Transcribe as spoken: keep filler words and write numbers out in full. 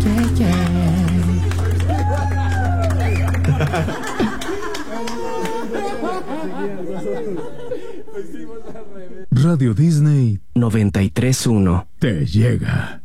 Yeah, yeah. Radio Disney noventa y tres punto uno te llega.